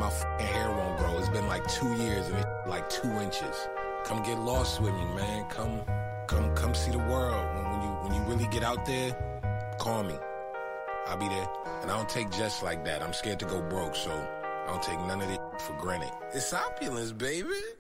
my fucking hair won't grow. It's been like 2 years and it's like 2 inches. Come get lost with me, man. Come see the world. When you really get out there, call me. I'll be there. And I don't take jets like that. I'm scared to go broke, so I don't take none of it for granted. It's opulence, baby.